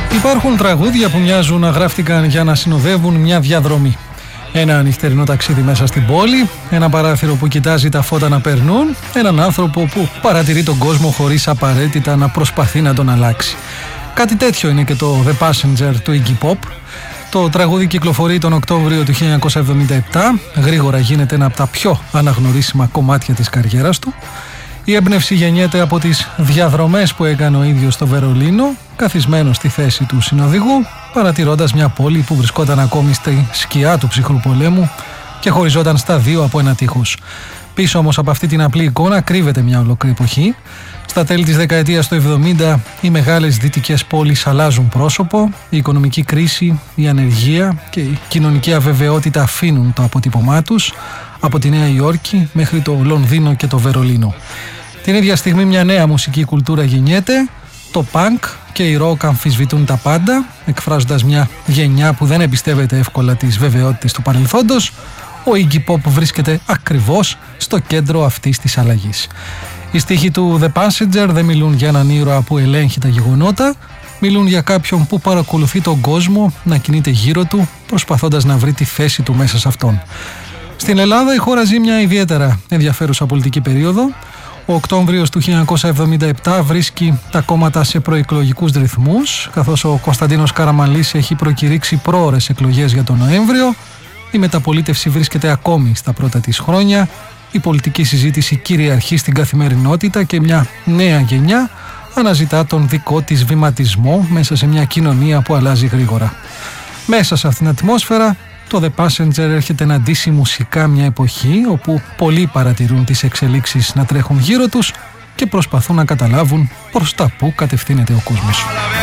Υπάρχουν τραγούδια που μοιάζουν να γράφτηκαν για να συνοδεύουν μια διαδρομή. Ένα νυχτερινό ταξίδι μέσα στην πόλη, ένα παράθυρο που κοιτάζει τα φώτα να περνούν, έναν άνθρωπο που παρατηρεί τον κόσμο χωρίς απαραίτητα να προσπαθεί να τον αλλάξει. Κάτι τέτοιο είναι και το The Passenger του Iggy Pop. Το τραγούδι κυκλοφορεί τον Οκτώβριο του 1977, γρήγορα γίνεται ένα από τα πιο αναγνωρίσιμα κομμάτια της καριέρας του. Η έμπνευση γεννιέται από τις διαδρομές που έκανε ο ίδιος στο Βερολίνο, καθισμένος στη θέση του συνοδηγού, παρατηρώντας μια πόλη που βρισκόταν ακόμη στη σκιά του ψυχρού πολέμου και χωριζόταν στα δύο από ένα τείχος. Πίσω όμως από αυτή την απλή εικόνα κρύβεται μια ολόκληρη εποχή. Στα τέλη της δεκαετίας του 70 οι μεγάλες δυτικές πόλεις αλλάζουν πρόσωπο, η οικονομική κρίση, η ανεργία και η κοινωνική αβεβαιότητα αφήνουν το αποτύπωμά τους από τη Νέα Υόρκη μέχρι το Λονδίνο και το Βερολίνο. Την ίδια στιγμή μια νέα μουσική κουλτούρα γεννιέται, το punk και η rock αμφισβητούν τα πάντα, εκφράζοντας μια γενιά που δεν εμπιστεύεται εύκολα τις βεβαιότητες του παρελθόντος. Ο Iggy Pop βρίσκεται ακριβώς στο κέντρο αυτής της αλλαγής. Οι στίχοι του The Passenger δεν μιλούν για έναν ήρωα που ελέγχει τα γεγονότα, μιλούν για κάποιον που παρακολουθεί τον κόσμο να κινείται γύρω του, προσπαθώντας να βρει τη θέση του μέσα σε αυτόν. Στην Ελλάδα η χώρα ζει μια ιδιαίτερα ενδιαφέρουσα πολιτική περίοδο. Ο Οκτώβριος του 1977 βρίσκει τα κόμματα σε προεκλογικούς ρυθμούς, καθώς ο Κωνσταντίνος Καραμανλής έχει προκηρύξει πρόωρες εκλογές για τον Νοέμβριο. Η μεταπολίτευση βρίσκεται ακόμη στα πρώτα της χρόνια. Η πολιτική συζήτηση κυριαρχεί στην καθημερινότητα και μια νέα γενιά αναζητά τον δικό της βηματισμό μέσα σε μια κοινωνία που αλλάζει γρήγορα. Μέσα σε αυτήν την ατμόσφαιρα, το The Passenger έρχεται να ντύσει μουσικά μια εποχή όπου πολλοί παρατηρούν τις εξελίξεις να τρέχουν γύρω τους και προσπαθούν να καταλάβουν προς τα πού κατευθύνεται ο κόσμος.